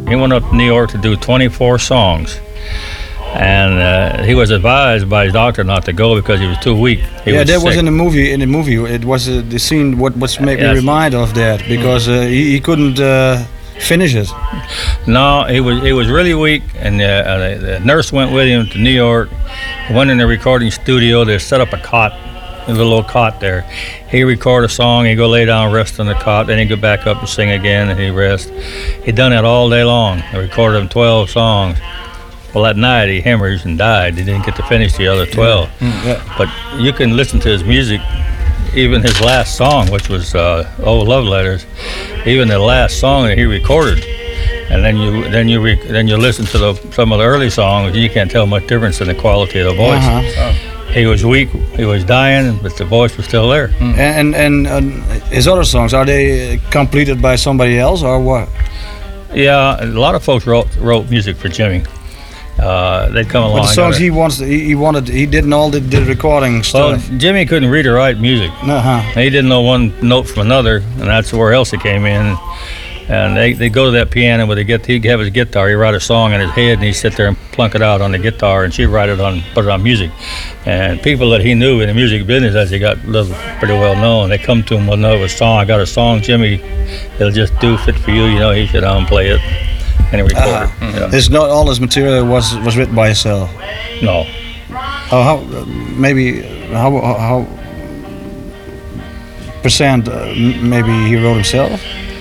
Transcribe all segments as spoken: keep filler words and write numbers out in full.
He went up to New York to do twenty-four songs. And uh, he was advised by his doctor not to go because he was too weak. He yeah, was that sick. was in the movie. In the movie, it was uh, the scene. What what's made me Yes. remind of that because uh, he, he couldn't uh, finish it. No, he was he was really weak, and uh, uh, the nurse went with him to New York. Went in the recording studio. They set up a cot, a little old cot there. He record a song. He go lay down, rest on the cot. Then he go back up and sing again, and he rest. He done that all day long. They recorded him twelve songs. Well, that night he hemorrhaged and died. He didn't get to finish the other twelve. Mm, yeah. But you can listen to his music, even his last song, which was uh, "Old Love Letters." Even the last song that he recorded, and then you then you re- then you listen to the, some of the early songs, and you can't tell much difference in the quality of the voice. Uh-huh. He was weak, he was dying, but the voice was still there. Mm. And and, and his other songs, are they completed by somebody else or what? Yeah, a lot of folks wrote wrote music for Jimmy. Uh, they'd come along. But the songs and- he wants, he, he wanted, he didn't all the, the recording Well, stuff. Jimmy couldn't read or write music. Uh-huh. He didn't know one note from another, and that's where Elsie came in. And they they go to that piano with a get. He'd have his guitar. He'd write a song in his head, and he'd sit there and plunk it out on the guitar, and she'd write it on, put it on music. And people that he knew in the music business, as he got a little, pretty well known, they come to him with another song. I got a song, Jimmy. It'll just do fit for you. You know, he should um play it, and he recorded. Uh-huh. it. Yeah. It's not all his material was was written by himself. No, How, how maybe how how percent uh, m- maybe he wrote himself?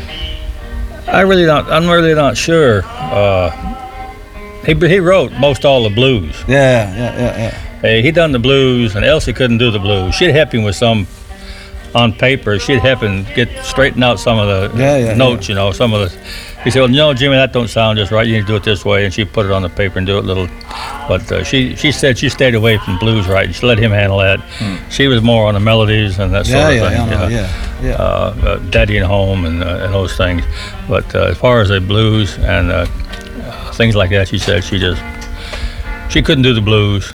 I really not. I'm really not sure. Uh, he he wrote most all the blues. Yeah, yeah, yeah, yeah. Hey, he done the blues, and Elsie couldn't do the blues. She'd help him with some on paper. She'd help him get straighten out some of the Yeah, yeah, notes, you know, some of the. He said, "Well, no, Jimmy, that don't sound just right. You need to do it this way." And she put it on the paper and do it little. But uh, she she said she stayed away from blues writing. She let him handle that. She was more on the melodies and that sort Yeah, of yeah, thing. yeah, no, yeah, yeah. Uh, uh, Daddy and Home and, uh, and those things. But uh, as far as the blues and uh, uh, things like that, she said she just she couldn't do the blues.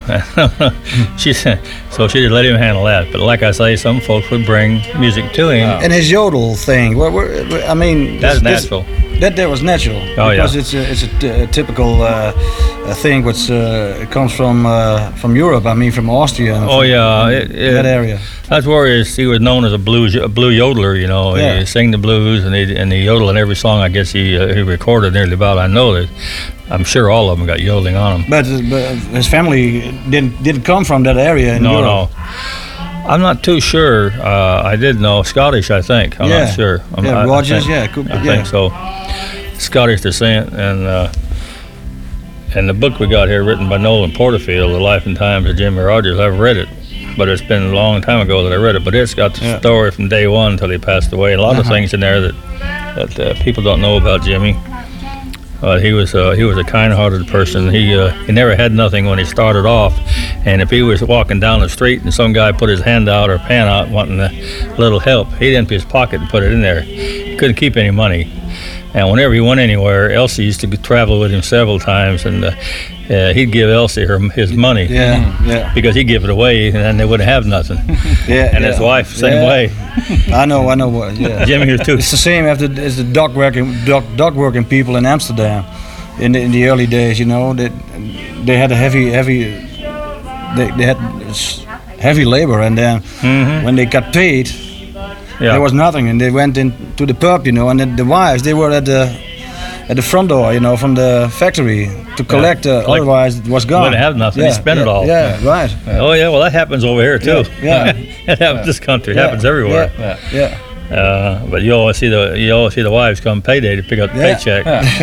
She said so she just let him handle that. But like I say, some folks would bring music to him. And his yodel thing, where, where, I mean, That's this- natural. That that was natural. Oh, because yeah. it's a it's a, t- a typical uh, uh, thing which uh, comes from uh, from Europe. I mean, from Austria. And Oh from, yeah, it, it, that area. That's where he was, he was known as a blues a blue yodeler. You know, Yeah. he sang the blues and he and the yodel in every song. I guess he uh, he recorded nearly about. I know that. I'm sure all of them got yodeling on them. But, uh, but his family didn't didn't come from that area in No, Europe. no. I'm not too sure. Uh, I did know Scottish. I think. I'm Yeah. not sure. I'm, Yeah, I- I Rogers, think- yeah, could be, I yeah. think so. Scottish descent, and uh, and the book we got here, written by Nolan Porterfield, The Life and Times of Jimmy Rogers. I've read it, but it's been a long time ago that I read it. But it's got the Yeah. story from day one until he passed away. A lot of Uh-huh. things in there that that uh, people don't know about Jimmy. Uh, he was uh, he was a kind-hearted person. He uh, he never had nothing when he started off, and if he was walking down the street and some guy put his hand out or pan out wanting a little help, he'd empty his pocket and put it in there. He couldn't keep any money, and whenever he went anywhere, Elsie used to travel with him several times, and uh, uh, he'd give Elsie her his money. Yeah, yeah, Because he'd give it away, and then they wouldn't have nothing. yeah. And yeah. his wife, same Yeah. way. I know, I know what. Yeah. Jimmy was too. It's the same as the, as the dock working dock, dock working people in Amsterdam, in the, in the early days. You know, they they had a heavy heavy they, they had s- heavy labor, and then Mhm. when they got paid, Yeah. there was nothing, and they went into the pub, you know, and then the wives they were at the at the front door, you know, from the factory to collect. Uh, Collect- otherwise, it was gone. Wouldn't have nothing, they spent it yeah, all. Yeah, right. Oh yeah, well that happens over here too. Yeah, yeah. It happens this country. It Yeah, happens everywhere. Yeah, yeah. Uh, but you always see the you always see the wives come payday to pick up the Yeah. paycheck.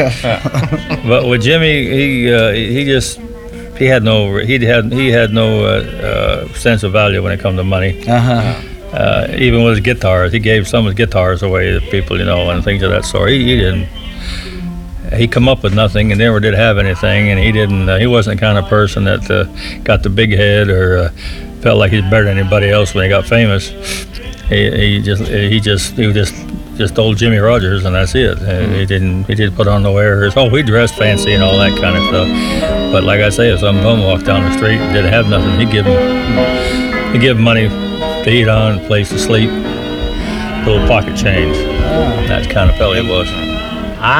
But with Jimmy, he uh, he just he had no he had he had no uh, uh, sense of value when it come to money. Uh-huh. Uh, even with his guitars, he gave some of his guitars away to people, you know, and things of that sort. He, he didn't. He come up with nothing and never did have anything, and he didn't. Uh, he wasn't the kind of person that uh, got the big head or uh, felt like he's better than anybody else when he got famous. He, he just he just he was just just old Jimmy Rogers, and that's it. Uh, He didn't he didn't put on no airs. Oh, he dressed fancy and all that kind of stuff. But like I say, if some bum walked down the street and didn't have nothing, he'd give him he'd give him money to eat on, place to sleep, little pocket change. That kind of fellow he was.